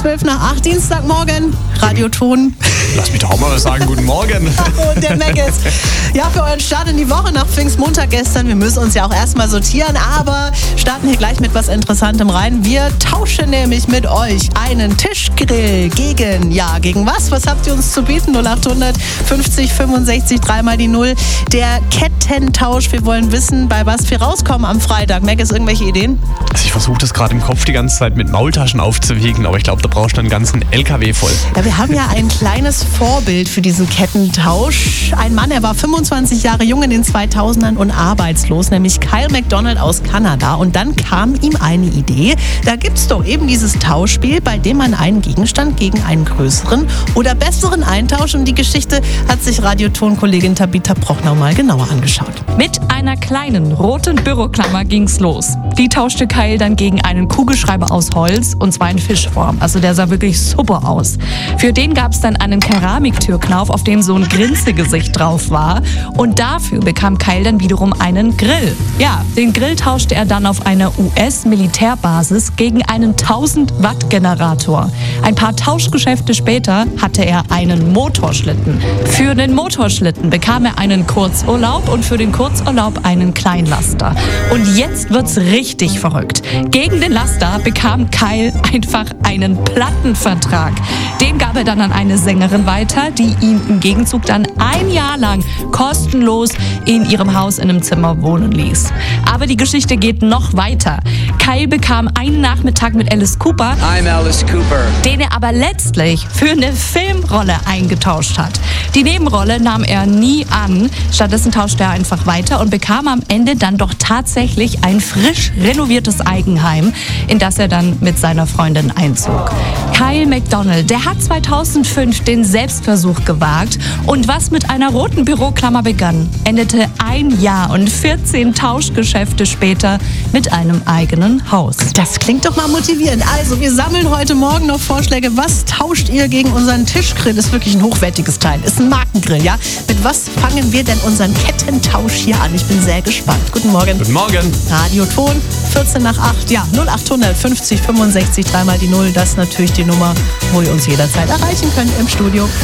12 nach 8, Dienstagmorgen, Radioton. Lass mich doch auch mal was sagen. Guten Morgen. Und der Meggis. Ja, für euren Start in die Woche nach Pfingstmontag gestern. Wir müssen uns ja auch erstmal sortieren, aber starten hier gleich mit was Interessantem rein. Wir tauschen nämlich mit euch einen Tischgrill gegen was? Was habt ihr uns zu bieten? 0800 50 65 3 die 0. Der Kettentausch. Wir wollen wissen, bei was wir rauskommen am Freitag. Meggis, irgendwelche Ideen? Also ich versuche das gerade im Kopf die ganze Zeit mit Maultaschen aufzuwiegen, aber ich glaube, da brauchst du einen ganzen LKW voll. Ja, wir haben ja ein kleines Vorbild für diesen Kettentausch. Ein Mann, er war 25 Jahre jung in den 2000ern und arbeitslos, nämlich Kyle McDonald aus Kanada. Und dann kam ihm eine Idee. Da gibt es doch eben dieses Tauschspiel, bei dem man einen Gegenstand gegen einen größeren oder besseren eintauscht. Und die Geschichte hat sich Radioton-Kollegin Tabitha Prochnow mal genauer angeschaut. Mit einer kleinen roten Büroklammer ging's los. Die tauschte Kyle dann gegen einen Kugelschreiber aus Holz, und zwar in Fischform. Also der sah wirklich super aus. Für den gab's dann einen Keramiktürknauf, auf dem so ein Grinsegesicht drauf war. Und dafür bekam Kyle dann wiederum einen Grill. Ja, den Grill tauschte er dann auf einer US-Militärbasis gegen einen 1000-Watt-Generator. Ein paar Tauschgeschäfte später hatte er einen Motorschlitten. Für den Motorschlitten bekam er einen Kurzurlaub und für den Kurzurlaub einen Kleinlaster. Und jetzt wird's richtig verrückt. Gegen den Laster bekam Kyle einfach einen Plattenvertrag. Den gab er dann an eine Sängerin weiter, die ihn im Gegenzug dann ein Jahr lang kostenlos in ihrem Haus in einem Zimmer wohnen ließ. Aber die Geschichte geht noch weiter. Kyle bekam einen Nachmittag mit Alice Cooper, I'm Alice Cooper, den er aber letztlich für eine Filmrolle eingetauscht hat. Die Nebenrolle nahm er nie an. Stattdessen tauschte er einfach weiter und bekam am Ende dann doch tatsächlich ein frisch renoviertes Eigenheim, in das er dann mit seiner Freundin einzog. Kyle McDonald, der hat 2005 den Selbstversuch gewagt und was mit einer roten Büroklammer begann, endete ein Jahr und 14 Tauschgeschäfte später mit einem eigenen Haus. Das klingt doch mal motivierend. Also, wir sammeln heute Morgen noch Vorschläge. Was tauscht ihr gegen unseren Tischgrill? Ist wirklich ein hochwertiges Teil. Ist ein Markengrill, ja? Mit was fangen wir denn unseren Kettentausch hier an? Ich bin sehr gespannt. Guten Morgen. Guten Morgen. Radioton, 14 nach 8. Ja, 0800 50 65 3 die 0. Das ist natürlich die Nummer, wo ihr uns jederzeit erreichen könnt im Studio.